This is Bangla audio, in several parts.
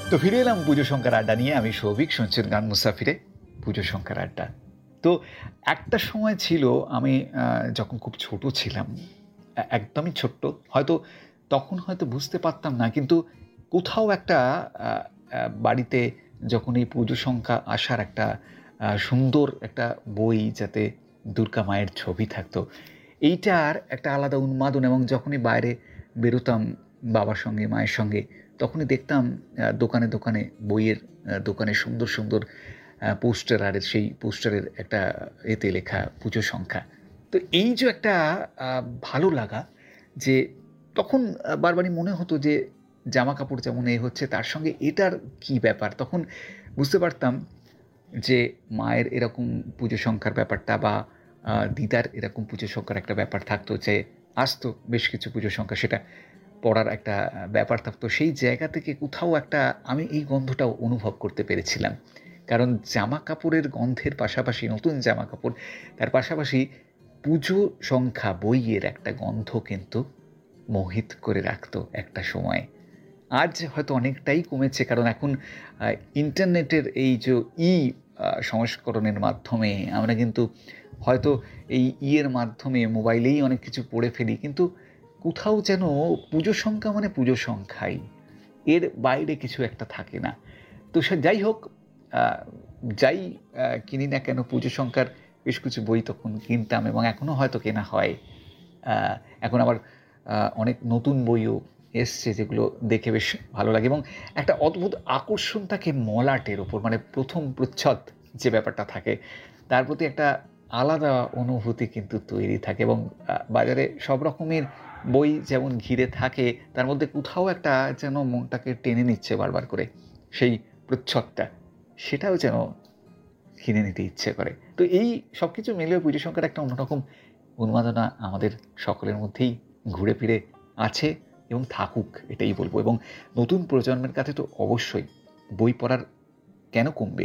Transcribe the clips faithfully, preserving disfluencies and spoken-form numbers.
তো ফিরে এলাম পুজো সংখ্যার আড্ডা নিয়ে। আমি সৌভিক, শুনছেন গান মুসাফিরে পুজো সংখ্যার আড্ডা। তো একটা সময় ছিল আমি আ যখন খুব ছোট ছিলাম, এ একদমই ছোট্ট, হয়তো তখন হয়তো বুঝতে পারতাম না, কিন্তু কোথাও একটা আ আ বাড়িতে যখন এই পুজো সংখ্যা আসার একটা আ সুন্দর একটা বই, যাতে দুর্গা মায়ের ছবি থাকতো, এইটার একটা আলাদা উন্মাদন। এবং যখনই বাইরে বেরোতাম বাবার সঙ্গে, মায়ের সঙ্গে, তখনই দেখতাম আ দোকানে, দোকানে বইয়ের আ দোকানে সুন্দর, সুন্দর আ পোস্টার, আর সেই পোস্টারের একটা এতে লেখা পুজো সংখ্যা। তো এই যে একটা আ ভালো লাগা, যে তখন আ বারবারই মনে হতো যে জামাকাপড় যেমন এ হচ্ছে, তার সঙ্গে এটার কি ব্যাপার? তখন বুঝতে পারতাম যে মায়ের এরকম পুজো সংখ্যার ব্যাপারটা, বা আ দিদার এরকম পুজো সংখ্যার একটা ব্যাপার থাকতো, যে আসতো বেশ কিছু পুজো সংখ্যা, সেটা পড়ার একটা আ ব্যাপার থাকতো। সেই জায়গা থেকে কোথাও একটা আমি এই গন্ধটাও অনুভব করতে পেরেছিলাম। কারণ জামাকাপড়ের গন্ধের পাশাপাশি, নতুন জামাকাপড়, তার পাশাপাশি পুজো সংখ্যা বইয়ের একটা গন্ধ কিন্তু মোহিত করে রাখতো একটা সময়ে। আজ হয়তো অনেকটাই কমেছে, কারণ এখন আ ইন্টারনেটের এই যে ই আ সংস্করণের মাধ্যমে আমরা কিন্তু হয়তো এই ইয়ের মাধ্যমে মোবাইলেই অনেক কিছু পড়ে ফেলি। কিন্তু কোথাও যেন পুজো সংখ্যা মানে পুজো সংখ্যাই। এর বাইরে কিছু একটা থাকে না। তো সে যাই হোক, আ যাই আ কিনি না কেন, পুজো সংখ্যার বেশ কিছু বই তখন কিনতাম, এবং এখনো হয়তো কেনা হয়। আ এখন আবার আ অনেক নতুন বইও এসছে, যেগুলো দেখে বেশ ভালো লাগে, এবং একটা অদ্ভুত আকর্ষণ থাকে মলাটের উপর। মানে প্রথম প্রচ্ছদ যে ব্যাপারটা থাকে, তার প্রতি একটা আলাদা অনুভূতি কিন্তু তৈরি থাকে, এবং আ বাজারে সব রকমের বই যেমন ঘিরে থাকে, তার মধ্যে কোথাও একটা যেন মনটাকে টেনে নিচ্ছে বারবার করে সেই প্রচ্ছদটা, সেটাও যেন কিনে নিতে ইচ্ছে করে। তো এই সবকিছু মিলিয়ে পুজো সংখ্যার একটা অন্যরকম উন্মাদনা আমাদের সকলের মধ্যেই ঘুরে ফিরে আছে, এবং থাকুক, এটাই বলব। এবং নতুন প্রজন্মের কাছে তো অবশ্যই বই পড়ার কেন কমবে?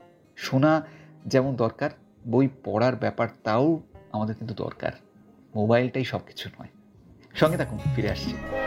শোনা যেমন দরকার, বই পড়ার ব্যাপারটাও আমাদের কিন্তু দরকার। মোবাইলটাই সবকিছু নয়। সঙ্গে থাকুন, ফিরে আসছি।